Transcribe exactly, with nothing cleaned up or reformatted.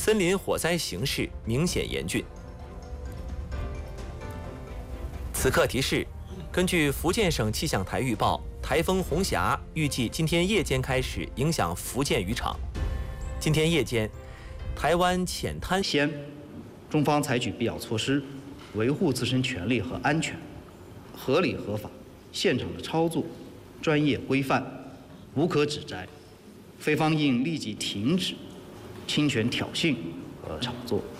森林火灾形势明显严峻。此刻提示：根据福建省气象台预报，台风红霞预计今天夜间开始影响福建渔场。今天夜间，台湾浅滩先，中方采取必要措施，维护自身权利和安全，合理合法，现场的操作专业规范，无可指摘。菲方应立即停止侵权挑衅和炒作。